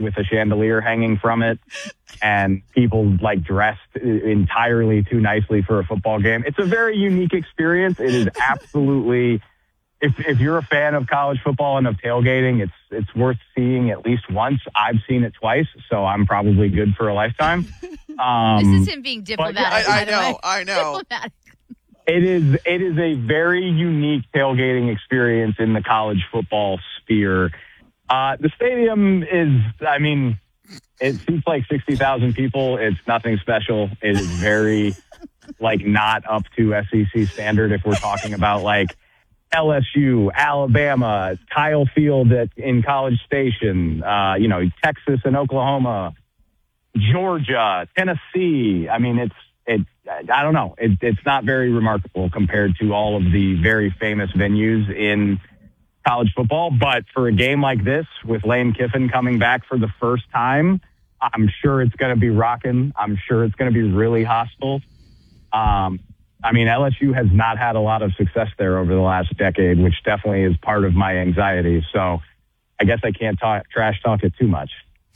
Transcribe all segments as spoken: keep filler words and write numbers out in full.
with a chandelier hanging from it, and people like dressed entirely too nicely for a football game. It's a very unique experience. It is absolutely, if if you're a fan of college football and of tailgating, it's it's worth seeing at least once. I've seen it twice, so I'm probably good for a lifetime. Um, this is him being diplomatic. I, I know, I know. Diplomatic. It is it is a very unique tailgating experience in the college football sphere. Uh, the stadium is, I mean, it seats like sixty thousand people. It's nothing special. It is very, like, not up to S E C standard if we're talking about, like, L S U, Alabama, Kyle Field at, in College Station, uh, you know, Texas and Oklahoma, Georgia, Tennessee. I mean, it's, it, I don't know. It, it's not very remarkable compared to all of the very famous venues in college football. But for a game like this, with Lane Kiffin coming back for the first time, I'm sure it's going to be rocking. I'm sure it's going to be really hostile. Um, I mean, L S U has not had a lot of success there over the last decade, which definitely is part of my anxiety. So I guess I can't talk, trash talk it too much.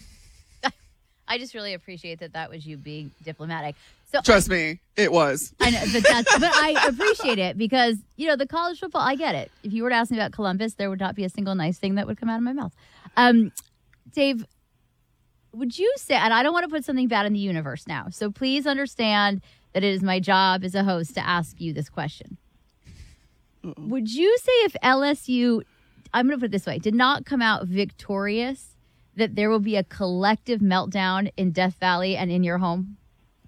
I just really appreciate that that was you being diplomatic. So Trust me, it was. I know, but, that's, but I appreciate it because, you know, the college football, I get it. If you were to ask me about Columbus, there would not be a single nice thing that would come out of my mouth. Um, Dave, would you say, and I don't want to put something bad in the universe now, so please understand that it is my job as a host to ask you this question. Uh-oh. Would you say if L S U, I'm going to put it this way, did not come out victorious, that there will be a collective meltdown in Death Valley and in your home?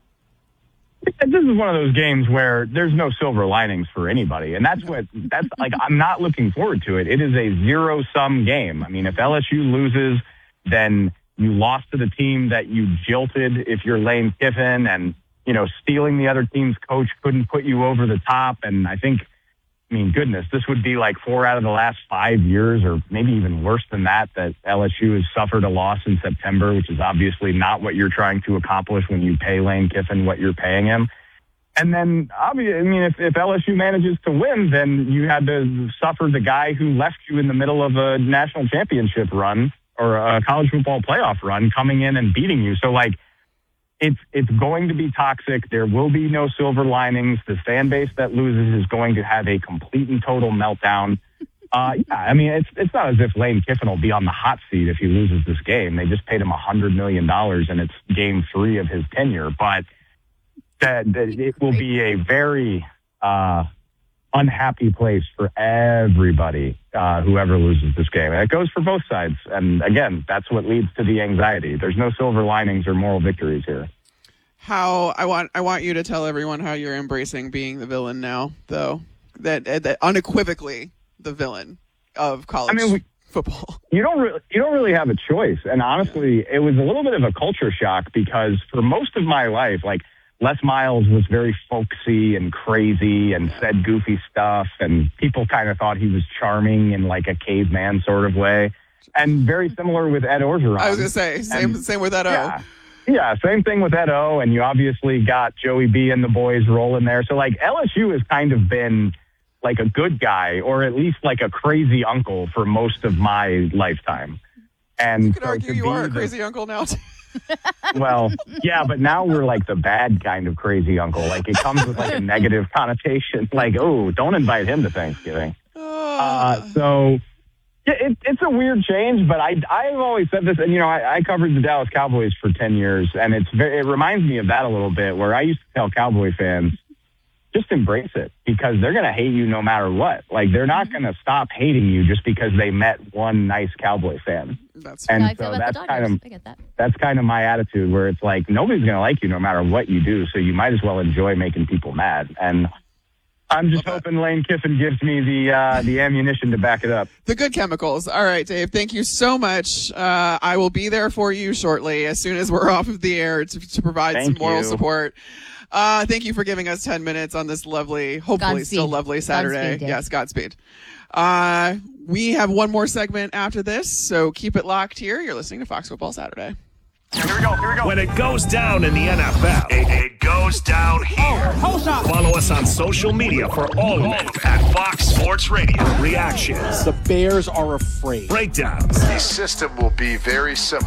This is one of those games where there's no silver linings for anybody. And that's what, that's like, I'm not looking forward to it. It is a zero sum game. I mean, if L S U loses, then you lost to the team that you jilted if you're Lane Kiffin, and, you know, stealing the other team's coach couldn't put you over the top. And I think, I mean, goodness, this would be like four out of the last five years, or maybe even worse than that, that L S U has suffered a loss in September, which is obviously not what you're trying to accomplish when you pay Lane Kiffin what you're paying him. And then, obviously, I mean, if, if L S U manages to win, then you had to suffer the guy who left you in the middle of a national championship run or a college football playoff run coming in and beating you. So, like, It's it's going to be toxic. There will be no silver linings. The fan base that loses is going to have a complete and total meltdown. Uh, yeah, I mean, it's it's not as if Lane Kiffin will be on the hot seat if he loses this game. They just paid him one hundred million dollars, and it's game three of his tenure. But that, that it will be a very uh, unhappy place for everybody, uh, whoever loses this game. And it goes for both sides. And again, that's what leads to the anxiety. There's no silver linings or moral victories here. How I want I want you to tell everyone how you're embracing being the villain now, though. That, that unequivocally the villain of college I mean, we, football. You don't really you don't really have a choice. And honestly, yeah. It was a little bit of a culture shock because for most of my life, like, Les Miles was very folksy and crazy and yeah. said goofy stuff, and people kind of thought he was charming in like a caveman sort of way. And very similar with Ed Orgeron. I was going to say, same and, same with Ed O. Yeah, yeah, same thing with Ed O, and you obviously got Joey B and the boys rolling there. So, like, L S U has kind of been like a good guy, or at least like a crazy uncle for most of my lifetime. And you could so argue you are a crazy the, uncle now, too. Well, yeah, but now we're like the bad kind of crazy uncle. Like, it comes with like a negative connotation. Like, oh, don't invite him to Thanksgiving. Uh, so yeah, it, it's a weird change, but I, I've always said this, and, you know, I, I covered the Dallas Cowboys for ten years, and it's very, it reminds me of that a little bit, where I used to tell Cowboy fans, just embrace it, because they're going to hate you no matter what. Like, they're not going to stop hating you just because they met one nice Cowboy fan. That's and I so that's kind of I get that. that's kind of my attitude, where it's like nobody's going to like you no matter what you do, so you might as well enjoy making people mad. And I'm just hoping Lane Kiffin gives me the uh, the ammunition to back it up. The good chemicals. All right, Dave, thank you so much. Uh, I will be there for you shortly as soon as we're off of the air to, to provide Thank some moral you. support. Uh, thank you for giving us ten minutes on this lovely, hopefully Godspeed. still lovely Saturday. Godspeed, yes, Godspeed. Uh, we have one more segment after this, so keep it locked here. You're listening to Fox Football Saturday. Here we go, here we go. When it goes down in the N F L, it, it goes down here. Oh, follow us on social media for all of it at Fox Sports Radio. Reactions. The Bears are afraid. Breakdowns. The system will be very similar.